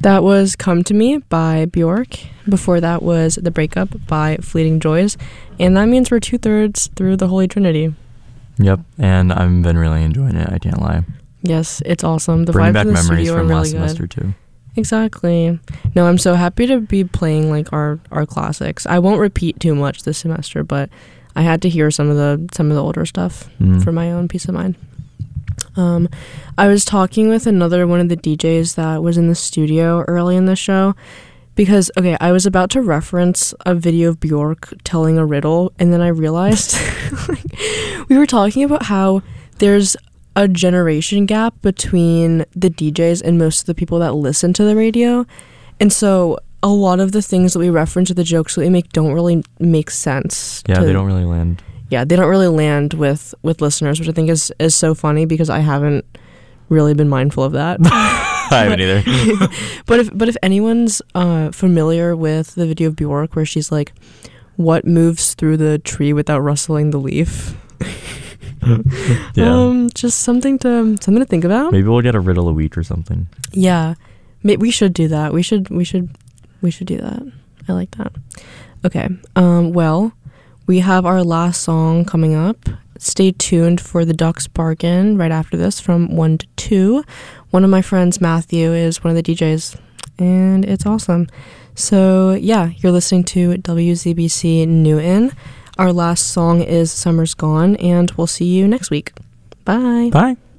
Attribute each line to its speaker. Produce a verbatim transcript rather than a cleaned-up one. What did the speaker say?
Speaker 1: That was Come to Me by Bjork. Before that was The Breakup by Fleeting Joys. And that means we're two-thirds through the Holy Trinity.
Speaker 2: Yep, and I've been really enjoying it, I can't lie.
Speaker 1: Yes, it's awesome. The
Speaker 2: Bringing
Speaker 1: vibes
Speaker 2: back
Speaker 1: in the
Speaker 2: memories
Speaker 1: studio
Speaker 2: from
Speaker 1: are really
Speaker 2: last
Speaker 1: good.
Speaker 2: semester, too.
Speaker 1: Exactly. No, I'm so happy to be playing like our, our classics. I won't repeat too much this semester, but I had to hear some of the some of the older stuff
Speaker 2: Mm.
Speaker 1: for my own peace of mind. Um, I was talking with another one of the D Js that was in the studio early in the show because, okay, I was about to reference a video of Bjork telling a riddle, and then I realized like, we were talking about how there's a generation gap between the D Js and most of the people that listen to the radio, and so a lot of the things that we reference or the jokes that we make don't really make sense.
Speaker 2: Yeah,
Speaker 1: to,
Speaker 2: they don't really land.
Speaker 1: Yeah, they don't really land with, with listeners, which I think is, is so funny because I haven't really been mindful of that.
Speaker 2: I haven't either.
Speaker 1: but if but if anyone's uh, familiar with the video of Bjork where she's like, "What moves through the tree without rustling the leaf?"
Speaker 2: Yeah.
Speaker 1: Um, just something to something to think about.
Speaker 2: Maybe we'll get a riddle a week or something.
Speaker 1: Yeah, May- we should do that. We should we should we should do that. I like that. Okay. Um. Well, we have our last song coming up. Stay tuned for the Ducks Bargain right after this from one to two. One of my friends, Matthew, is one of the D Js, and it's awesome. So, yeah, you're listening to W Z B C Newton. Our last song is Summer's Gone, and we'll see you next week. Bye.
Speaker 2: Bye.